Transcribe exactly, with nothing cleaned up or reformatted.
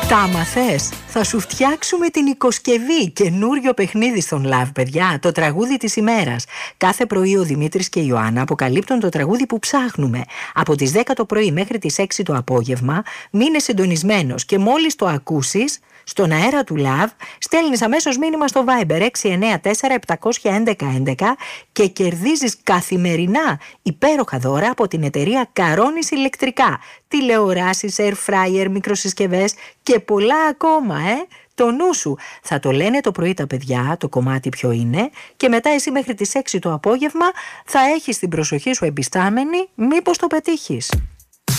Τα μαθες? Θα σου φτιάξουμε την οικοσκευή. Καινούριο παιχνίδι στον Love, παιδιά. Το τραγούδι της ημέρας. Κάθε πρωί ο Δημήτρης και η Ιωάννα αποκαλύπτουν το τραγούδι που ψάχνουμε. Από τις δέκα το πρωί μέχρι τις έξι το απόγευμα, μείνε συντονισμένος και μόλις το ακούσεις, στον αέρα του Love, στέλνεις αμέσως μήνυμα στο Viber έξι εννέα τέσσερα επτά ένα ένα ένα και κερδίζεις καθημερινά υπέροχα δώρα από την εταιρεία Καρόνης Ηλεκτρικά. Τηλεοράσεις, air fryer, μικροσυσκευές και πολλά ακόμα, ε! Το νου σου. Θα το λένε το πρωί τα παιδιά, το κομμάτι ποιο είναι, και μετά εσύ μέχρι τις έξι το απόγευμα θα έχεις την προσοχή σου εμπιστάμενη, μήπως το πετύχεις.